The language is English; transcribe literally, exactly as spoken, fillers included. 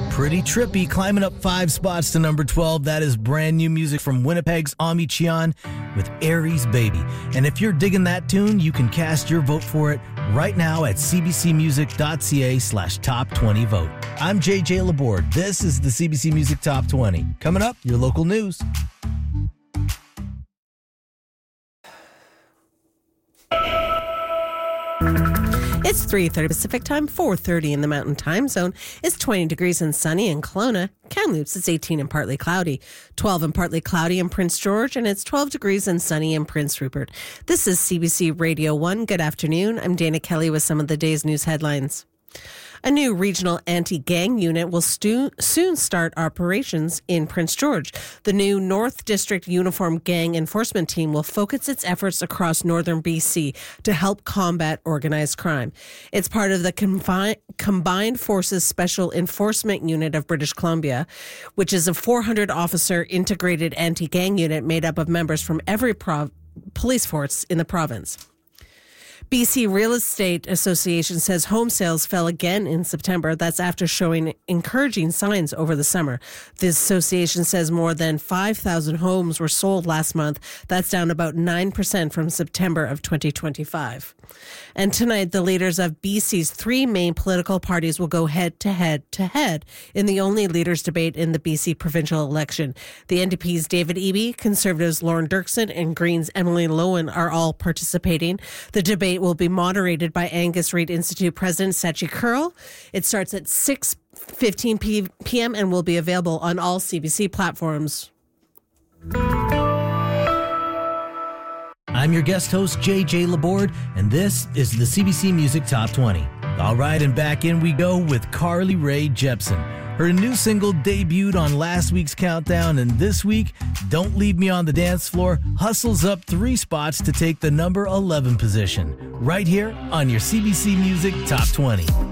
Pretty trippy, climbing up five spots to number twelve. That is brand new music from Winnipeg's Ami Cheon with Aries Baby. And if you're digging that tune, you can cast your vote for it right now at cbcmusic.ca slash top 20 vote. I'm J J Laborde. This is the C B C Music Top twenty. Coming up, your local news. It's three thirty Pacific Time, four thirty in the Mountain Time Zone. It's twenty degrees and sunny in Kelowna. Kamloops, it's eighteen and partly cloudy. twelve and partly cloudy in Prince George, and it's twelve degrees and sunny in Prince Rupert. This is C B C Radio one. Good afternoon. I'm Dana Kelly with some of the day's news headlines. A new regional anti-gang unit will stu- soon start operations in Prince George. The new North District Uniform Gang Enforcement Team will focus its efforts across northern B C to help combat organized crime. It's part of the Confi- Combined Forces Special Enforcement Unit of British Columbia, which is a four hundred officer integrated anti-gang unit made up of members from every prov- police force in the province. B C Real Estate Association says home sales fell again in September. That's after showing encouraging signs over the summer. The association says more than five thousand homes were sold last month. That's down about nine percent from September of twenty twenty-five. And tonight, the leaders of B C's three main political parties will go head to head to head in the only leaders' debate in the B C provincial election. The N D P's David Eby, Conservatives Lauren Dirksen, and Greens Emily Lowen are all participating. The debate will be moderated by Angus Reid Institute President Sachi Kurl. It starts at six fifteen p.m. and will be available on all C B C platforms. I'm your guest host, J J Laborde, and this is the C B C Music Top twenty. All right, and back in we go with Carly Rae Jepsen. Her new single debuted on last week's countdown, and this week, Don't Leave Me on the Dance Floor hustles up three spots to take the number eleven position, right here on your C B C Music Top twenty.